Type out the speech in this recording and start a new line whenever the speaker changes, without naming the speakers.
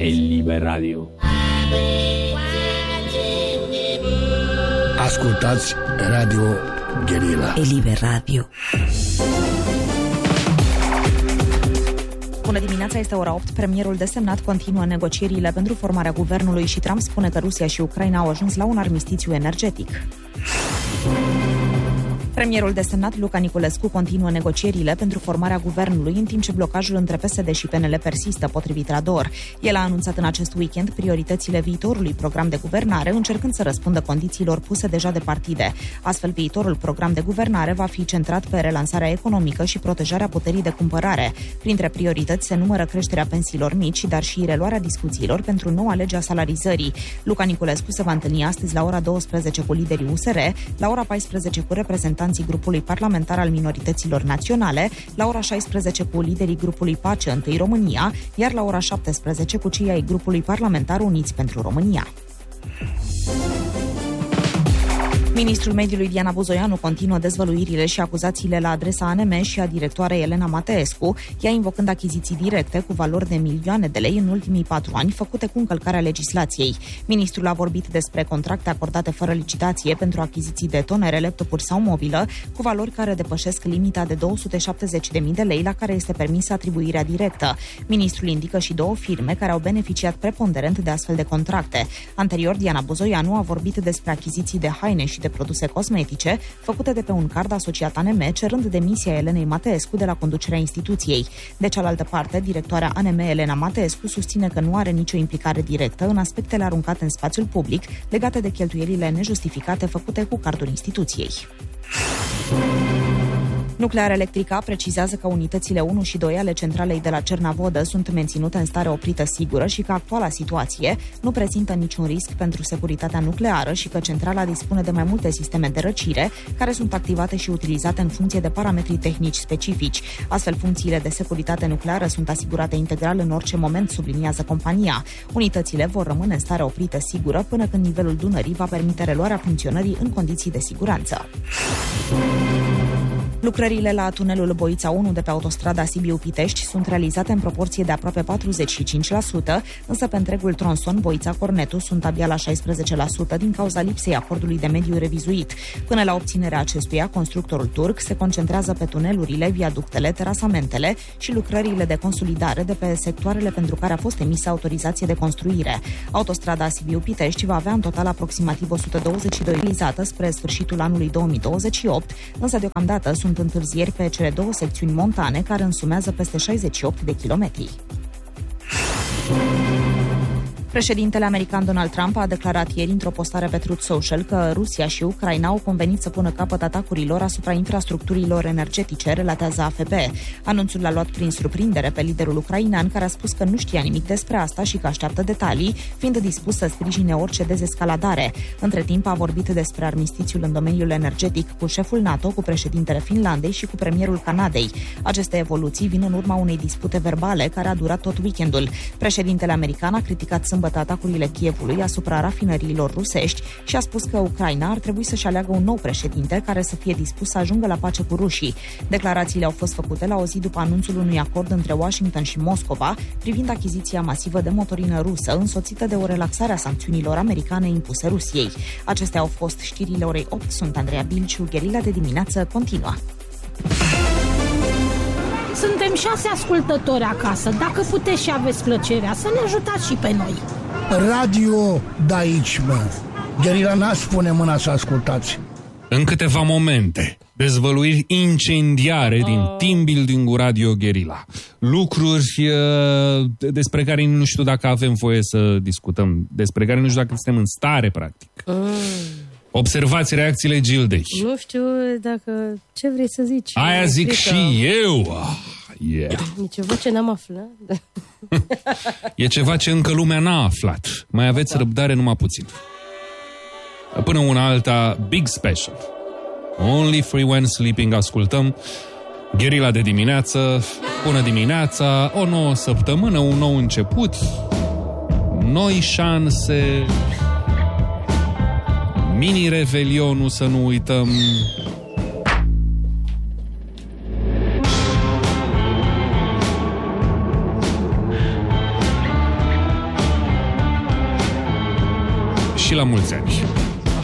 Eliberadio.
Ascultați Radio Guerilla.
Eliberadio.
Bună dimineața, este ora 8. Premierul desemnat continuă negocierile pentru formarea guvernului și Trump spune că Rusia și Ucraina au ajuns la un armistițiu energetic. Premierul desemnat Luca Niculescu continuă negocierile pentru formarea guvernului, în timp ce blocajul între PSD și PNL persistă, potrivit Rador. El a anunțat în acest weekend prioritățile viitorului program de guvernare, încercând să răspundă condițiilor puse deja de partide. Astfel, viitorul program de guvernare va fi centrat pe relansarea economică și protejarea puterii de cumpărare. Printre priorități se numără creșterea pensiilor mici, dar și reluarea discuțiilor pentru noua lege a salarizării. Luca Niculescu se va întâlni astăzi la ora 12 cu liderii USR, la ora 14 cu reprezentanții grupului parlamentar al minorităților naționale, la ora 16 cu liderii grupului Pace Întâi România, iar la ora 17 cu cei ai grupului parlamentar Uniți pentru România. Ministrul Mediului Diana Buzoianu continuă dezvăluirile și acuzațiile la adresa ANM și a directoarei Elena Mateescu, ea invocând achiziții directe cu valori de milioane de lei în ultimii 4 ani, făcute cu încălcarea legislației. Ministrul a vorbit despre contracte acordate fără licitație pentru achiziții de tonere, laptopuri sau mobilă, cu valori care depășesc limita de 270.000 de lei la care este permisă atribuirea directă. Ministrul indică și 2 firme care au beneficiat preponderent de astfel de contracte. Anterior, Diana Buzoianu a vorbit despre achiziții de haine și de produse cosmetice făcute de pe un card asociat ANM, cerând demisia Elenei Mateescu de la conducerea instituției. De cealaltă parte, directoarea ANM Elena Mateescu susține că nu are nicio implicare directă în aspectele aruncate în spațiul public legate de cheltuielile nejustificate făcute cu cardul instituției. Nuclearelectrica precizează că unitățile 1 și 2 ale centralei de la Cernavodă sunt menținute în stare oprită sigură și că actuala situație nu prezintă niciun risc pentru securitatea nucleară și că centrala dispune de mai multe sisteme de răcire care sunt activate și utilizate în funcție de parametri tehnici specifici. Astfel, funcțiile de securitate nucleară sunt asigurate integral în orice moment, subliniază compania. Unitățile vor rămâne în stare oprită sigură până când nivelul Dunării va permite reluarea funcționării în condiții de siguranță. Lucrările la tunelul Boița 1 de pe autostrada Sibiu-Pitești sunt realizate în proporție de aproape 45%, însă pe întregul tronson Boița-Cornetu sunt abia la 16% din cauza lipsei acordului de mediu revizuit. Până la obținerea acestuia, constructorul turc se concentrează pe tunelurile, viaductele, terasamentele și lucrările de consolidare de pe sectoarele pentru care a fost emisă autorizație de construire. Autostrada Sibiu-Pitești va avea în total aproximativ 122 realizată spre sfârșitul anului 2028, însă deocamdată sunt întârzieri pe cele 2 secțiuni montane care însumează peste 68 de kilometri. Președintele american Donald Trump a declarat ieri într-o postare pe Truth Social că Rusia și Ucraina au convenit să pună capăt atacurilor asupra infrastructurilor energetice, relatează AFP. Anunțul l-a luat prin surprindere pe liderul ucrainean, care a spus că nu știa nimic despre asta și că așteaptă detalii, fiind dispus să sprijine orice dezescaladare. Între timp a vorbit despre armistițiul în domeniul energetic cu șeful NATO, cu președintele Finlandei și cu premierul Canadei. Aceste evoluții vin în urma unei dispute verbale care a durat tot weekendul. Președintele american a criticat sâmbătă atacurile Kievului asupra rafinăriilor rusești și a spus că Ucraina ar trebui să-și aleagă un nou președinte care să fie dispus să ajungă la pace cu rușii. Declarațiile au fost făcute la o zi după anunțul unui acord între Washington și Moscova privind achiziția masivă de motorină rusă, însoțită de o relaxare a sancțiunilor americane impuse Rusiei. Acestea au fost știrile orei 8. Sunt Andreea Bilciu, Guerilla de dimineață continuă.
Suntem 6 ascultători acasă. Dacă puteți și aveți plăcerea să ne ajutați și pe noi.
Radio de aici, mă. Guerilla n-a spune mâna să ascultați.
În câteva momente, dezvăluiri incendiare din team building-ul Radio Guerilla. Lucruri despre care nu știu dacă avem voie să discutăm, despre care nu știu dacă suntem în stare, practic. Observați reacțiile Gildei.
Nu știu dacă... Ce vrei să zici?
Aia zic și eu.
E ceva ce n-am aflat.
E ceva ce încă lumea n-a aflat. Mai aveți răbdare numai puțin. Până una alta, Big Special. Only Free When Sleeping ascultăm. Guerilla de dimineață. Bună dimineața. O nouă săptămână, un nou început. Noi șanse. Mini-revelionul, să nu uităm. și la mulți ani!